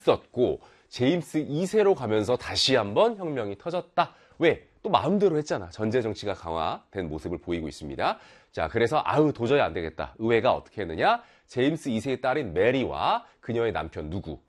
있었고 제임스 2세로 가면서 다시 한번 혁명이 터졌다. 왜? 또 마음대로 했잖아. 전제 정치가 강화된 모습을 보이고 있습니다. 자, 그래서 도저히 안 되겠다. 의회가 어떻게 했느냐? 제임스 2세의 딸인 메리와 그녀의 남편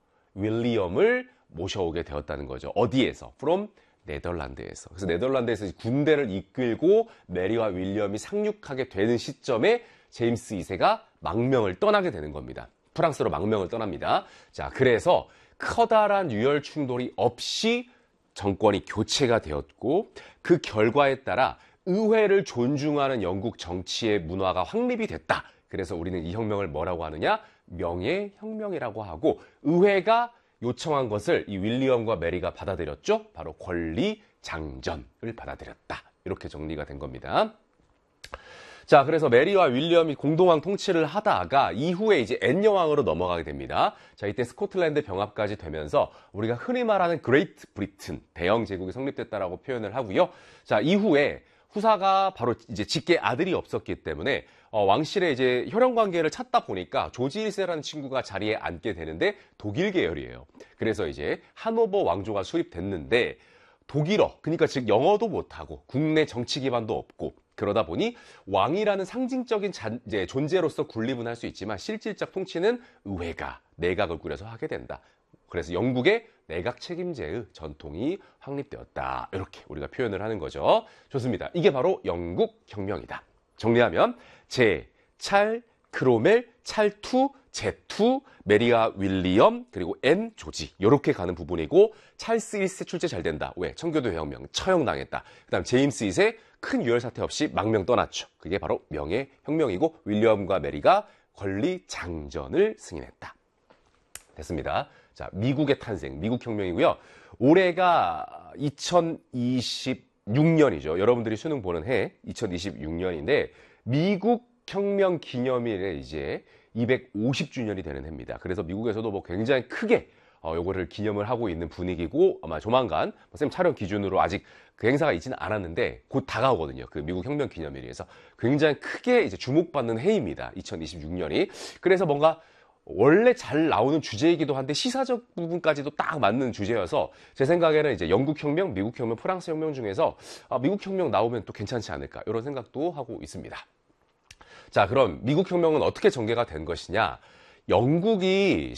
윌리엄을 모셔오게 되었다는 거죠. 어디에서? From 네덜란드에서. 그래서 네덜란드에서 군대를 이끌고 메리와 윌리엄이 상륙하게 되는 시점에 제임스 2세가 망명을 떠나게 되는 겁니다. 프랑스로 망명을 떠납니다. 자, 그래서 커다란 유혈 충돌이 없이 정권이 교체가 되었고 그 결과에 따라 의회를 존중하는 영국 정치의 문화가 확립이 됐다. 그래서 우리는 이 혁명을 뭐라고 하느냐? 명예혁명이라고 하고 의회가 요청한 것을 이 윌리엄과 메리가 받아들였죠. 바로 권리장전을 받아들였다. 이렇게 정리가 된 겁니다. 자, 그래서 메리와 윌리엄이 공동왕 통치를 하다가 이후에 이제 앤 여왕으로 넘어가게 됩니다. 자, 이때 스코틀랜드 병합까지 되면서 우리가 흔히 말하는 그레이트 브리튼, 대영 제국이 성립됐다라고 표현을 하고요. 자, 이후에 후사가 바로 이제 직계 아들이 없었기 때문에 왕실의 이제 혈연 관계를 찾다 보니까 조지 1세라는 친구가 자리에 앉게 되는데 독일 계열이에요. 그래서 이제 하노버 왕조가 수립됐는데 독일어, 그러니까 즉 영어도 못하고 국내 정치 기반도 없고 그러다 보니 왕이라는 상징적인 이제 존재로서 군립은 할 수 있지만 실질적 통치는 의회가 내각을 꾸려서 하게 된다. 그래서 영국의 내각 책임제의 전통이 확립되었다. 이렇게 우리가 표현을 하는 거죠. 좋습니다. 이게 바로 영국 혁명이다. 정리하면 찰, 크로멜, 찰2, 제2, 메리아 윌리엄, 그리고 앤 조지 이렇게 가는 부분이고 찰스 1세 출제 잘 된다. 왜? 청교도 혁명, 처형당했다. 그 다음 제임스 2세 큰 유혈 사태 없이 망명 떠났죠. 그게 바로 명예혁명이고 윌리엄과 메리가 권리장전을 승인했다. 됐습니다. 자, 미국의 탄생, 미국 혁명이고요. 올해가 2026년이죠. 여러분들이 수능 보는 해 2026년인데 미국 혁명 기념일에 이제 250주년이 되는 해입니다. 그래서 미국에서도 뭐 굉장히 크게 요거를 기념을 하고 있는 분위기고 아마 조만간 쌤 촬영 기준으로 아직 그 행사가 있지는 않았는데 곧 다가오거든요. 그 미국 혁명 기념일에서 굉장히 크게 이제 주목받는 해입니다. 2026년이. 그래서 뭔가 원래 잘 나오는 주제이기도 한데 시사적 부분까지도 딱 맞는 주제여서 제 생각에는 이제 영국 혁명, 미국 혁명, 프랑스 혁명 중에서 미국 혁명 나오면 또 괜찮지 않을까 이런 생각도 하고 있습니다. 자, 그럼 미국 혁명은 어떻게 전개가 된 것이냐? 영국이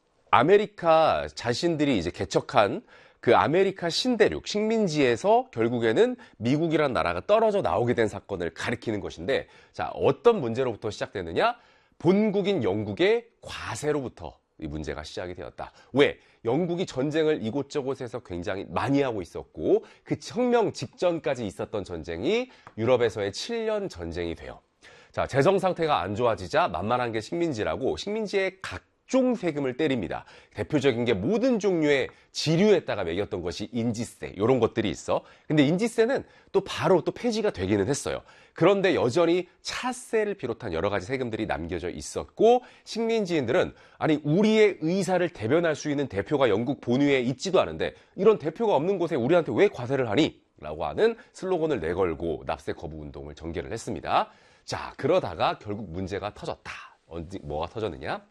아메리카 자신들이 이제 개척한 그 아메리카 신대륙 식민지에서 결국에는 미국이라는 나라가 떨어져 나오게 된 사건을 가리키는 것인데, 자, 어떤 문제로부터 시작되느냐? 본국인 영국의 과세로부터 이 문제가 시작이 되었다. 왜? 영국이 전쟁을 이곳저곳에서 굉장히 많이 하고 있었고 그 혁명 직전까지 있었던 전쟁이 유럽에서의 7년 전쟁이 돼요. 자, 재정 상태가 안 좋아지자 만만한 게 식민지라고 식민지의 각종 세금을 때립니다. 대표적인 게 모든 종류의 지류에다가 매겼던 것이 인지세, 이런 것들이 있어. 근데 인지세는 또 바로 또 폐지가 되기는 했어요. 그런데 여전히 차세를 비롯한 여러 가지 세금들이 남겨져 있었고 식민지인들은 아니 우리의 의사를 대변할 수 있는 대표가 영국 본위에 있지도 않은데 이런 대표가 없는 곳에 우리한테 왜 과세를 하니? 라고 하는 슬로건을 내걸고 납세 거부 운동을 전개를 했습니다. 자, 그러다가 결국 문제가 터졌다. 뭐가 터졌느냐?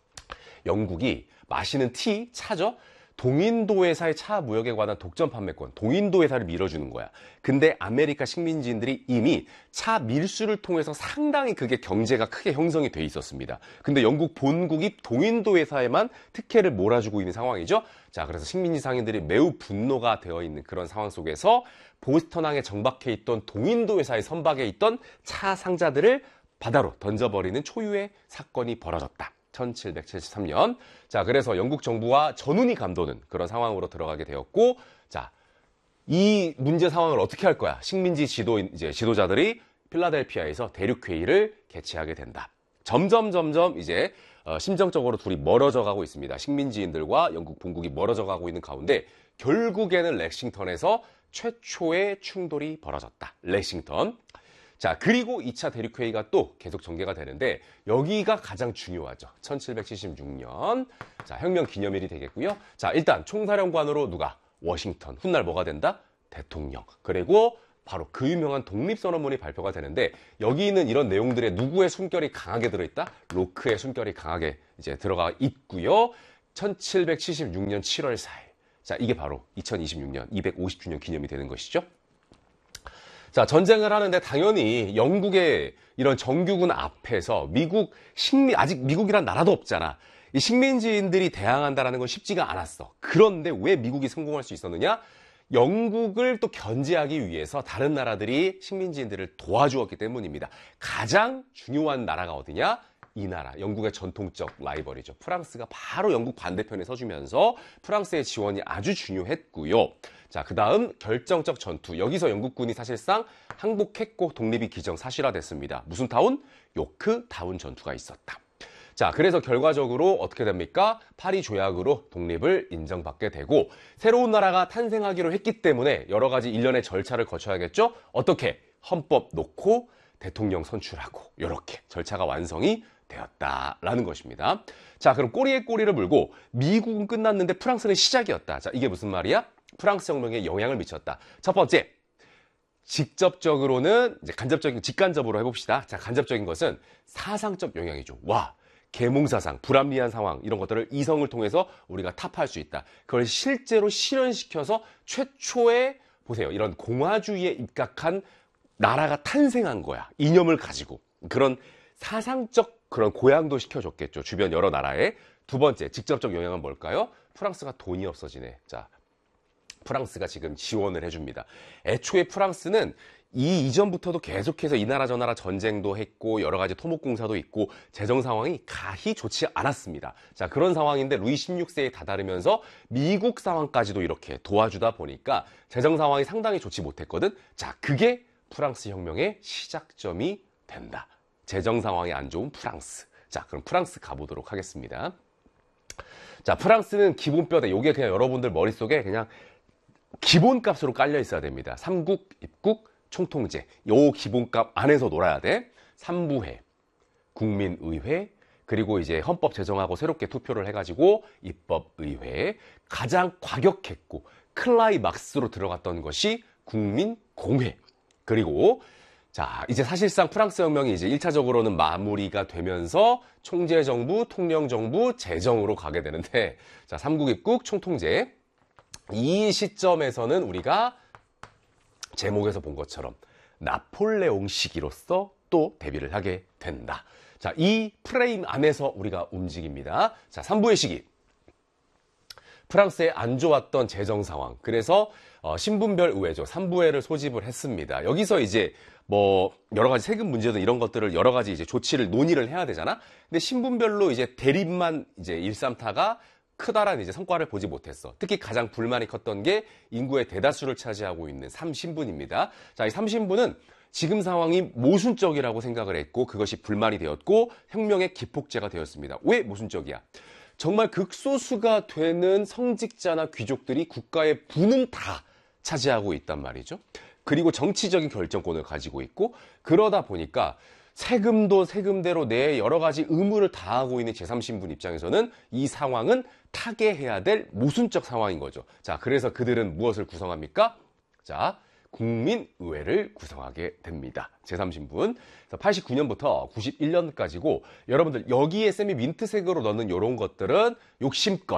영국이 마시는 차죠? 동인도 회사의 차 무역에 관한 독점 판매권, 동인도 회사를 밀어주는 거야. 근데 아메리카 식민지인들이 이미 차 밀수를 통해서 상당히 그게 경제가 크게 형성이 돼 있었습니다. 근데 영국 본국이 동인도 회사에만 특혜를 몰아주고 있는 상황이죠. 자, 그래서 식민지 상인들이 매우 분노가 되어 있는 그런 상황 속에서 보스턴항에 정박해 있던 동인도 회사의 선박에 있던 차 상자들을 바다로 던져버리는 초유의 사건이 벌어졌다. 1773년. 자, 그래서 영국 정부와 전운이 감도는 그런 상황으로 들어가게 되었고, 자, 이 문제 상황을 어떻게 할 거야? 식민지 지도자들이 필라델피아에서 대륙회의를 개최하게 된다. 점점 이제 심정적으로 둘이 멀어져 가고 있습니다. 식민지인들과 영국 본국이 멀어져 가고 있는 가운데 결국에는 렉싱턴에서 최초의 충돌이 벌어졌다. 렉싱턴. 자, 그리고 2차 대륙회의가 또 계속 전개가 되는데 여기가 가장 중요하죠. 1776년. 자, 혁명 기념일이 되겠고요. 자, 일단 총사령관으로 누가? 워싱턴. 훗날 뭐가 된다? 대통령. 그리고 바로 그 유명한 독립선언문이 발표가 되는데 여기 있는 이런 내용들에 누구의 숨결이 강하게 들어있다? 로크의 숨결이 강하게 이제 들어가 있고요. 1776년 7월 4일. 자, 이게 바로 2026년 250주년 기념이 되는 것이죠. 자, 전쟁을 하는데 당연히 영국의 이런 정규군 앞에서 아직 미국이란 나라도 없잖아. 이 식민지인들이 대항한다라는 건 쉽지가 않았어. 그런데 왜 미국이 성공할 수 있었느냐? 영국을 또 견제하기 위해서 다른 나라들이 식민지인들을 도와주었기 때문입니다. 가장 중요한 나라가 어디냐? 이 나라, 영국의 전통적 라이벌이죠. 프랑스가 바로 영국 반대편에 서주면서 프랑스의 지원이 아주 중요했고요. 자, 그 다음 결정적 전투. 여기서 영국군이 사실상 항복했고 독립이 기정사실화됐습니다. 무슨 타운? 요크타운 전투가 있었다. 자, 그래서 결과적으로 어떻게 됩니까? 파리 조약으로 독립을 인정받게 되고 새로운 나라가 탄생하기로 했기 때문에 여러 가지 일련의 절차를 거쳐야겠죠? 어떻게? 헌법 놓고 대통령 선출하고 이렇게 절차가 완성이 되었다라는 것입니다. 자, 그럼 꼬리에 꼬리를 물고 미국은 끝났는데 프랑스는 시작이었다. 자, 이게 무슨 말이야? 프랑스 혁명에 영향을 미쳤다. 첫 번째, 직접적으로는 이제 직간접으로 해봅시다. 자, 간접적인 것은 사상적 영향이죠. 와, 계몽사상, 불합리한 상황 이런 것들을 이성을 통해서 우리가 타파할 수 있다. 그걸 실제로 실현시켜서 최초의 보세요. 이런 공화주의에 입각한 나라가 탄생한 거야. 이념을 가지고. 그런 사상적 그런 고양도 시켜줬겠죠. 주변 여러 나라에. 두 번째, 직접적 영향은 뭘까요? 프랑스가 돈이 없어지네. 자, 프랑스가 지금 지원을 해줍니다. 애초에 프랑스는 이전부터도 계속해서 이 나라 저 나라 전쟁도 했고 여러 가지 토목공사도 있고 재정 상황이 가히 좋지 않았습니다. 자, 그런 상황인데 루이 16세에 다다르면서 미국 상황까지도 이렇게 도와주다 보니까 재정 상황이 상당히 좋지 못했거든. 자, 그게 프랑스 혁명의 시작점이 된다. 재정 상황이 안 좋은 프랑스. 자, 그럼 프랑스 가보도록 하겠습니다. 자, 프랑스는 기본뼈대. 요게 그냥 여러분들 머릿속에 그냥 기본값으로 깔려 있어야 됩니다. 삼국, 입국, 총통제. 요 기본값 안에서 놀아야 돼. 삼부회, 국민의회, 그리고 이제 헌법 제정하고 새롭게 투표를 해가지고 입법의회. 가장 과격했고 클라이막스로 들어갔던 것이 국민공회. 그리고 자, 이제 사실상 프랑스 혁명이 이제 1차적으로는 마무리가 되면서 총재정부, 통령정부, 재정으로 가게 되는데, 자, 삼국입국, 총통제. 이 시점에서는 우리가 제목에서 본 것처럼 나폴레옹 시기로서 또 데뷔를 하게 된다. 자, 이 프레임 안에서 우리가 움직입니다. 자, 3부의 시기. 프랑스의 안 좋았던 재정 상황. 그래서 신분별 의회죠. 3부회를 소집을 했습니다. 여기서 이제 뭐 여러 가지 세금 문제든 이런 것들을 여러 가지 이제 조치를 논의를 해야 되잖아. 근데 신분별로 이제 대립만 이제 일삼타가 크다란 이제 성과를 보지 못했어. 특히 가장 불만이 컸던 게 인구의 대다수를 차지하고 있는 3신분입니다. 자, 이 3신분은 지금 상황이 모순적이라고 생각을 했고 그것이 불만이 되었고 혁명의 기폭제가 되었습니다. 왜 모순적이야? 정말 극소수가 되는 성직자나 귀족들이 국가의 부는 다 차지하고 있단 말이죠. 그리고 정치적인 결정권을 가지고 있고 그러다 보니까 세금도 세금대로 내 여러 가지 의무를 다하고 있는 제3신분 입장에서는 이 상황은 타개해야 될 모순적 상황인 거죠. 자, 그래서 그들은 무엇을 구성합니까? 자, 국민의회를 구성하게 됩니다. 제3신분. 89년부터 91년까지고 여러분들 여기에 쌤이 민트색으로 넣는 이런 것들은 욕심껏.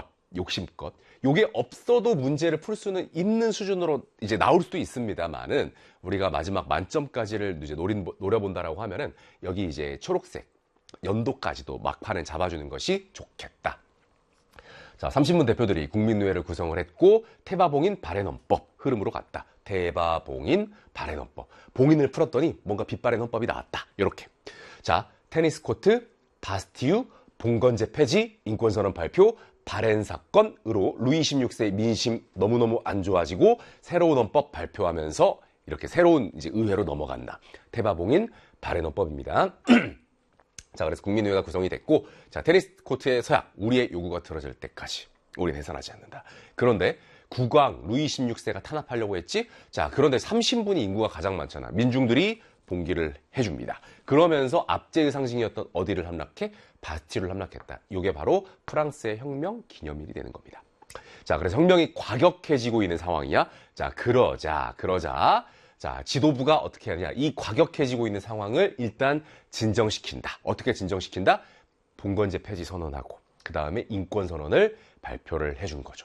요게 없어도 문제를 풀 수는 있는 수준으로 이제 나올 수도 있습니다만은 우리가 마지막 만점까지를 이제 노려본다라고 하면은 여기 이제 초록색 연도까지도 막판을 잡아주는 것이 좋겠다. 자, 30문 대표들이 국민의회를 구성을 했고 태바봉인 발해헌법 흐름으로 갔다. 태바봉인 발해헌법. 봉인을 풀었더니 뭔가 빛바랜 헌법이 나왔다. 이렇게. 자, 테니스 코트, 바스티유, 봉건제 폐지, 인권선언 발표, 발행 사건으로 루이 16세의 민심 너무너무 안 좋아지고 새로운 헌법 발표하면서 이렇게 새로운 이제 의회로 넘어간다. 태바봉인 발행 헌법입니다. 자, 그래서 국민의회가 구성이 됐고, 자, 테니스 코트의 서약, 우리의 요구가 들어질 때까지 우리는 해산하지 않는다. 그런데 국왕 루이 16세가 탄압하려고 했지. 자, 그런데 3신분이 인구가 가장 많잖아. 민중들이 봉기를 해줍니다. 그러면서 압제의 상징이었던 어디를 함락해? 바스티유를 함락했다. 이게 바로 프랑스의 혁명 기념일이 되는 겁니다. 자, 그래서 혁명이 과격해지고 있는 상황이야. 자, 그러자. 자, 지도부가 어떻게 하느냐. 이 과격해지고 있는 상황을 일단 진정시킨다. 어떻게 진정시킨다? 봉건제 폐지 선언하고 그 다음에 인권 선언을 발표를 해준 거죠.